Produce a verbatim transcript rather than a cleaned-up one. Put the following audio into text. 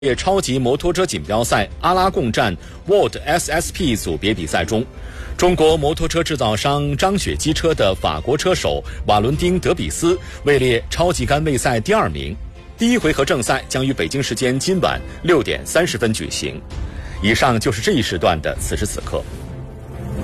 业超级摩托车锦标赛阿拉贡站 World S S P 组别比赛中，中国摩托车制造商张雪机车的法国车手瓦伦丁·德比斯位列超级杆位赛第二名。第一回合正赛将于北京时间今晚六点三十分举行。以上就是这一时段的此时此刻。